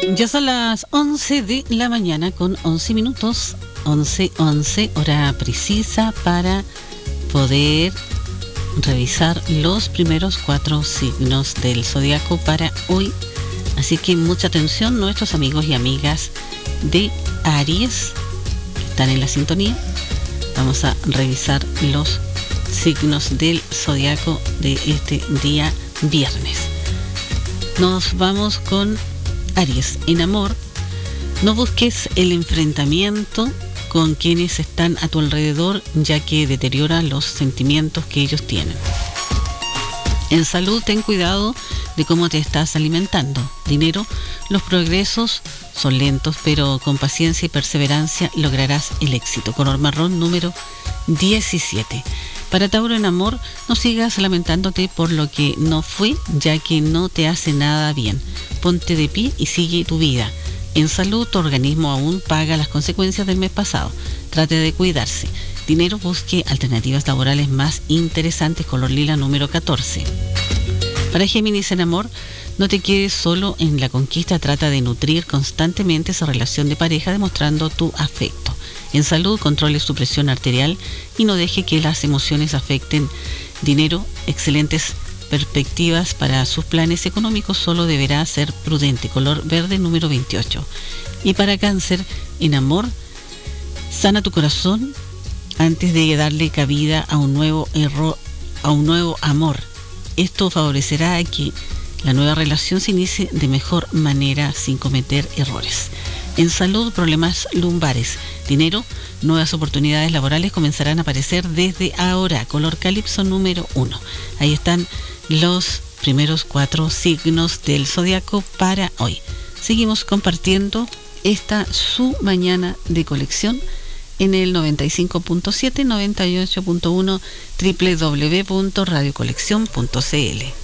Ya son las 11 de la mañana con 11 minutos, 11:11, hora precisa para poder revisar los primeros 4 signos del zodiaco para hoy. Así que mucha atención, nuestros amigos y amigas de Aries que están en la sintonía. Vamos a revisar los signos del zodiaco de este día viernes. Nos vamos con Aries. En amor, no busques el enfrentamiento con quienes están a tu alrededor, ya que deteriora los sentimientos que ellos tienen. En salud, ten cuidado de cómo te estás alimentando. Dinero, los progresos son lentos, pero con paciencia y perseverancia lograrás el éxito. Color marrón, número 17. Para Tauro, en amor, no sigas lamentándote por lo que no fue, ya que no te hace nada bien. Ponte de pie y sigue tu vida. En salud, tu organismo aún paga las consecuencias del mes pasado. Trate de cuidarse. Dinero, busque alternativas laborales más interesantes. Color lila, número 14. Para Géminis, en amor, no te quedes solo en la conquista. Trata de nutrir constantemente esa relación de pareja demostrando tu afecto. En salud, controle su presión arterial y no deje que las emociones afecten. Dinero, excelentes perspectivas para sus planes económicos, solo deberá ser prudente. Color verde, número 28. Y para Cáncer, en amor, sana tu corazón antes de darle cabida a un nuevo amor. Esto favorecerá a que la nueva relación se inicie de mejor manera sin cometer errores. En salud, problemas lumbares. Dinero, nuevas oportunidades laborales comenzarán a aparecer desde ahora. Color calipso, número 1. Ahí están los primeros 4 signos del zodiaco para hoy. Seguimos compartiendo esta su mañana de colección en el 95.7, 98.1, www.radiocolección.cl.